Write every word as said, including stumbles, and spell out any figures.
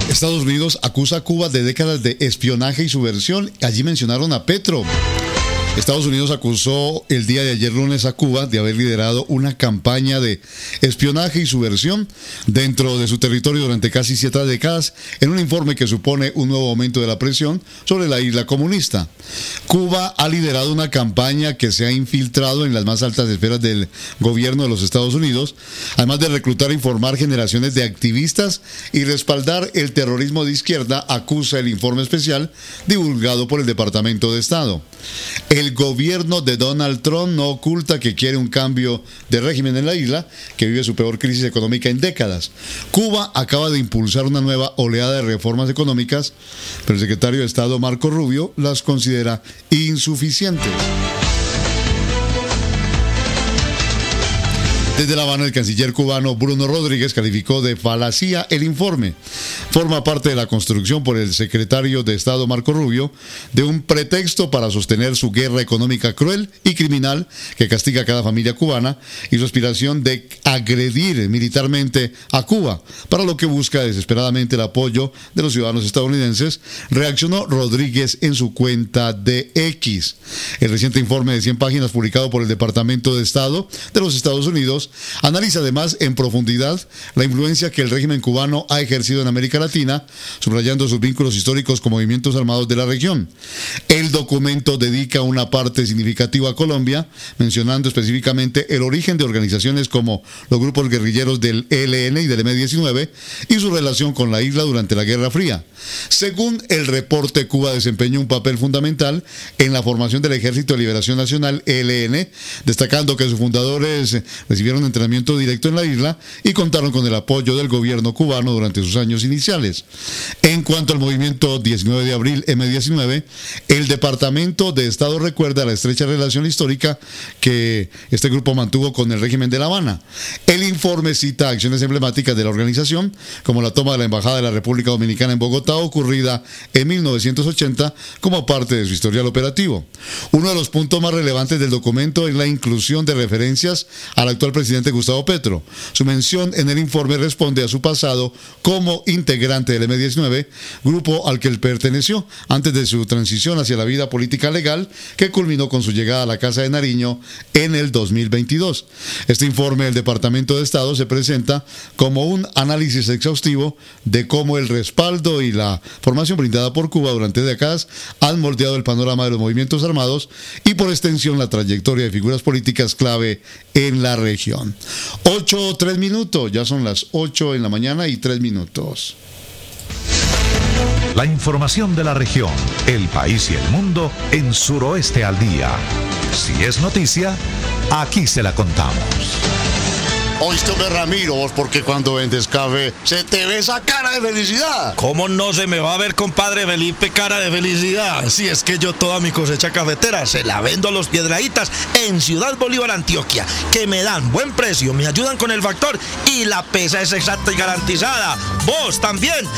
Estados Unidos acusa a Cuba de décadas de espionaje y subversión. Allí mencionaron a Petro. Estados Unidos acusó el día de ayer lunes a Cuba de haber liderado una campaña de espionaje y subversión dentro de su territorio durante casi siete décadas, en un informe que supone un nuevo aumento de la presión sobre la isla comunista. Cuba ha liderado una campaña que se ha infiltrado en las más altas esferas del gobierno de los Estados Unidos, además de reclutar e informar generaciones de activistas y respaldar el terrorismo de izquierda, acusa el informe especial divulgado por el Departamento de Estado. El gobierno de Donald Trump no oculta que quiere un cambio de régimen en la isla, que vive su peor crisis económica en décadas. Cuba acaba de impulsar una nueva oleada de reformas económicas, pero el secretario de Estado Marco Rubio las considera insuficientes. Desde La Habana, el canciller cubano Bruno Rodríguez calificó de falacía el informe. Forma parte de la construcción por el secretario de Estado Marco Rubio de un pretexto para sostener su guerra económica cruel y criminal que castiga a cada familia cubana y su aspiración de agredir militarmente a Cuba, para lo que busca desesperadamente el apoyo de los ciudadanos estadounidenses, reaccionó Rodríguez en su cuenta de X. El reciente informe de cien páginas publicado por el Departamento de Estado de los Estados Unidos analiza además en profundidad la influencia que el régimen cubano ha ejercido en América Latina, subrayando sus vínculos históricos con movimientos armados de la región. El documento dedica una parte significativa a Colombia, mencionando específicamente el origen de organizaciones como los grupos guerrilleros del E L N y del eme diecinueve y su relación con la isla durante la Guerra Fría. Según el reporte, Cuba desempeñó un papel fundamental en la formación del Ejército de Liberación Nacional E L N, destacando que sus fundadores recibieron entrenamiento directo en la isla y contaron con el apoyo del gobierno cubano durante sus años iniciales. En cuanto al movimiento diecinueve de abril eme diecinueve, el Departamento de Estado recuerda la estrecha relación histórica que este grupo mantuvo con el régimen de La Habana. El informe cita acciones emblemáticas de la organización, como la toma de la Embajada de la República Dominicana en Bogotá, ocurrida en mil novecientos ochenta, como parte de su historial operativo. Uno de los puntos más relevantes del documento es la inclusión de referencias al actual presidente Gustavo Petro. Su mención en el informe responde a su pasado como integrante del eme diecinueve, grupo al que él perteneció antes de su transición hacia la vida política legal, que culminó con su llegada a la Casa de Nariño en el dos mil veintidós. Este informe del Departamento de Estado se presenta como un análisis exhaustivo de cómo el respaldo y la formación brindada por Cuba durante décadas han moldeado el panorama de los movimientos armados y por extensión la trayectoria de figuras políticas clave en la región. ocho, tres minutos, ya son las ocho en la mañana y tres minutos. La información de la región, el país y el mundo en Suroeste al Día. Si es noticia, aquí se la contamos. Oíste, Ramiro, vos, porque cuando vendes café se te ve esa cara de felicidad. ¿Cómo no se me va a ver, compadre Felipe, cara de felicidad? Si es que yo toda mi cosecha cafetera se la vendo a los Piedrahítas en Ciudad Bolívar, Antioquia, que me dan buen precio, me ayudan con el factor y la pesa es exacta y garantizada. Vos también